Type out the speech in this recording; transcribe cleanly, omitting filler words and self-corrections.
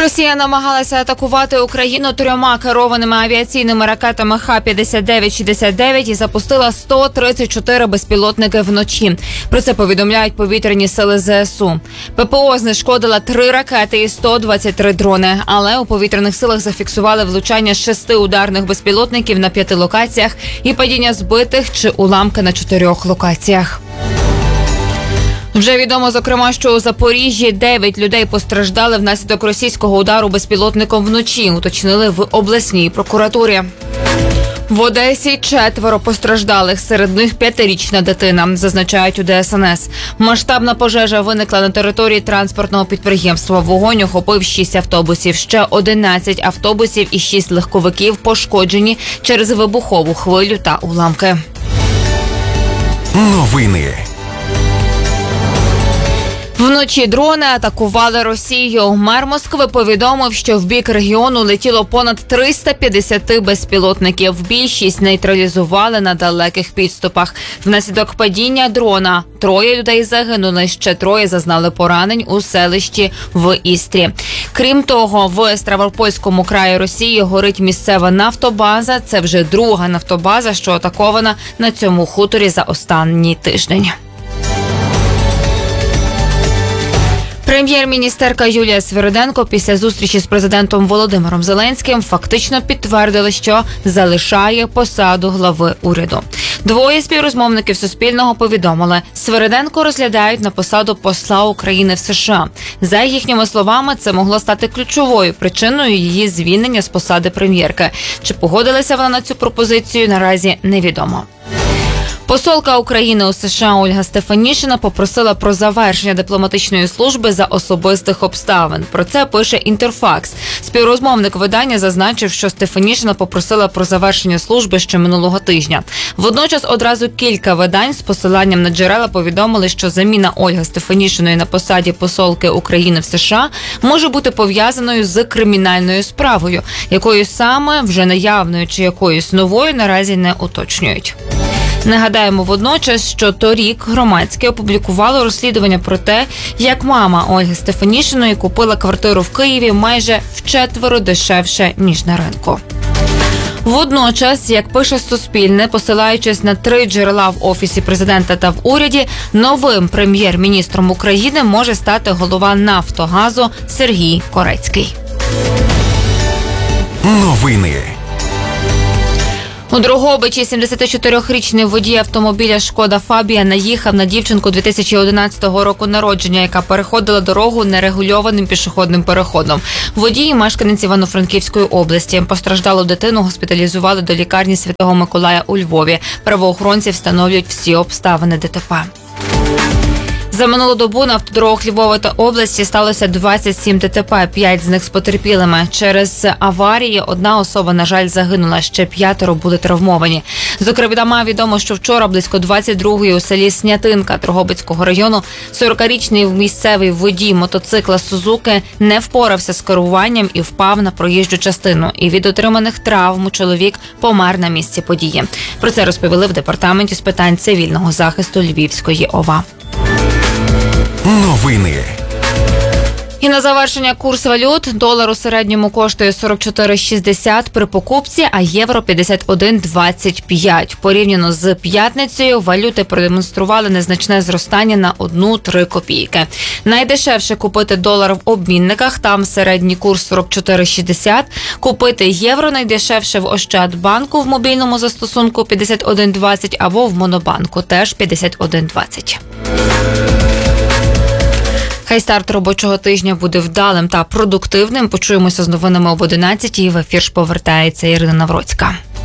Росія намагалася атакувати Україну 3 керованими авіаційними ракетами Х-59-69 і запустила 134 безпілотники вночі. Про це повідомляють повітряні сили ЗСУ. ППО знешкодила 3 ракети і 123 дрони, але у повітряних силах зафіксували влучання 6 ударних безпілотників на 5 локаціях і падіння збитих чи уламки на 4 локаціях. Вже відомо, зокрема, що у Запоріжжі 9 людей постраждали внаслідок російського удару безпілотником вночі, уточнили в обласній прокуратурі. В Одесі 4 постраждалих, серед них 5-річна дитина, зазначають у ДСНС. Масштабна пожежа виникла на території транспортного підприємства. Вогонь охопив 6 автобусів, ще 11 автобусів і 6 легковиків пошкоджені через вибухову хвилю та уламки. Новини. Вночі дрони атакували Росію. Мер Москви повідомив, що в бік регіону летіло понад 350 безпілотників. Більшість нейтралізували на далеких підступах. Внаслідок падіння дрона 3 людей загинули, ще 3 зазнали поранень у селищі в Істрі. Крім того, в Ставропольському краї Росії горить місцева нафтобаза. Це вже друга нафтобаза, що атакована на цьому хуторі за останній тиждень. Прем'єр-міністерка Юлія Свириденко після зустрічі з президентом Володимиром Зеленським фактично підтвердила, що залишає посаду глави уряду. 2 співрозмовників Суспільного повідомили, Свириденко розглядають на посаду посла України в США. За їхніми словами, це могло стати ключовою причиною її звільнення з посади прем'єрки. Чи погодилася вона на цю пропозицію, наразі невідомо. Посолка України у США Ольга Стефанішина попросила про завершення дипломатичної служби за особистих обставин. Про це пише Інтерфакс. Співрозмовник видання зазначив, що Стефанішина попросила про завершення служби ще минулого тижня. Водночас одразу кілька видань з посиланням на джерела повідомили, що заміна Ольги Стефанішиної на посаді посолки України в США може бути пов'язаною з кримінальною справою, якою саме, вже наявною чи якоюсь новою, наразі не уточнюють. Нагадаємо водночас, що торік громадське опублікувало розслідування про те, як мама Ольги Стефанішиної купила квартиру в Києві майже вчетверо дешевше, ніж на ринку. Водночас, як пише Суспільне, посилаючись на 3 джерела в Офісі президента та в уряді, новим прем'єр-міністром України може стати голова Нафтогазу Сергій Корецький. Новини. У Дрогобичі 74-річний водій автомобіля «Шкода Фабія» наїхав на дівчинку 2011 року народження, яка переходила дорогу нерегульованим пішохідним переходом. Водій – мешканець Івано-Франківської області. Постраждалу дитину госпіталізували до лікарні Святого Миколая у Львові. Правоохоронці встановлюють всі обставини ДТП. За минулу добу на автодорогах Львова та області сталося 27 ДТП, 5 з них з потерпілими. Через аварії 1 особа, на жаль, загинула, ще 5 були травмовані. Зокрема, відомо, що вчора близько 22-ї у селі Снятинка Дрогобицького району 40-річний місцевий водій мотоцикла «Сузуки» не впорався з керуванням і впав на проїжджу частину. І від отриманих травм чоловік помер на місці події. Про це розповіли в департаменті з питань цивільного захисту Львівської ОВА. Новини. І на завершення курс валют. Долар у середньому коштує 44,60 при покупці, а євро 51,25. Порівняно з п'ятницею валюти продемонстрували незначне зростання на 1-3 копійки. Найдешевше купити долар в обмінниках, там середній курс 44,60. Купити євро найдешевше в Ощадбанку в мобільному застосунку 51,20 або в Монобанку теж 51,20. Хай старт робочого тижня буде вдалим та продуктивним. Почуємося з новинами об 11-й. В ефір повертається Ірина Навроцька.